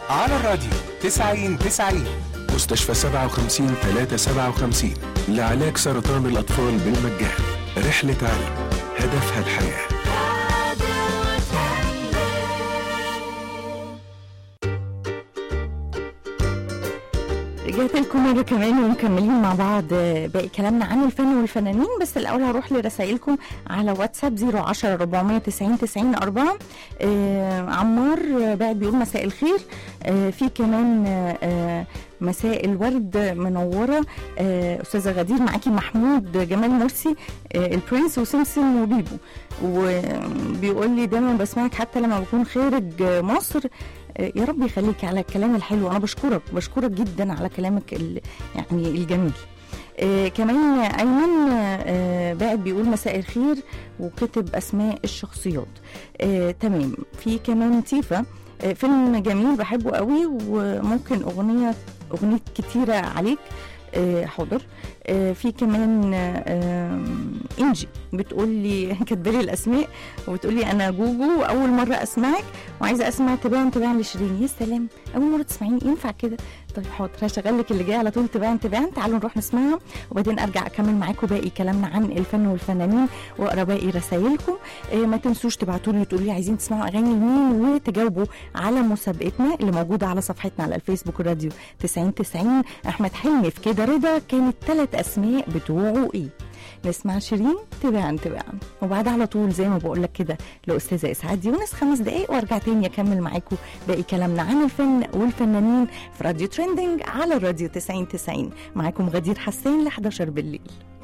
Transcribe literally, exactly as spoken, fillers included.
على الراديو تسعين تسعين. مستشفى سبعة وخمسين ثلاثة سبعة وخمسين لعلاج سرطان الأطفال بالمجان. رحلة علم هدفها الحياة. رجعت لكم مرة كمان ومكملين مع بعض باقي كلامنا عن الفن والفنانين. بس الأول هروح لرسائلكم على واتساب زيرو عشرة ربعمية تسعين تسعين أربعة. آه عمار بعد بيقول مساء الخير. آه في كمان آه مساء الورد منورة. آه أستاذة غدير معاكي محمود جمال مرسي آه البرنس وسمسم وبيبو. وبيقول لي دايما بسمعك حتى لما بكون خارج مصر. يا رب يخليك على الكلام الحلو. أنا بشكرك بشكرك جدا على كلامك يعني الجميل. آه كمان أيمن آه بعد بيقول مساء الخير وكتب أسماء الشخصيات. آه تمام. في كمان تيفا آه فيلم جميل بحبه قوي وممكن أغنية أغنية كتيرة عليك. آه حاضر. آه في كمان آه إنجي بتقول لي كاتبالي الأسماء وبتقول لي أنا جوجو أول مرة أسمعك وعايزة أسمع تباعا تباعا لشيرين. يا سلام أول مرة تسمعيني ينفع كده؟ طيب حاضر هشغل لك اللي جاي على طول تباعا تباعا. تعالوا نروح نسمعها وبعدين أرجع أكمل معاكم باقي كلامنا عن الفن والفنانين وأقرأ باقي رسائلكم. آه ما تنسوش تبعتوا لي وتقولوا لي عايزين تسمعوا أغاني لمين وتجاوبوا على مسابقتنا اللي موجودة على صفحتنا على الفيسبوك الراديو تسعين تسعين. أحمد حلمي في كده رضا كانت ثلاث أسماء بتوعه إيه؟ نسمع شيرين تباعا تباعا وبعد على طول زي ما بقول لك كده لأستاذة إسعاد يونس خمس دقايق وارجع تاني أكمل معاكم باقي كلامنا عن الفن والفنانين في راديو تريندينج على الراديو تسعين تسعين. معاكم غدير حسان ل حداشر بالليل.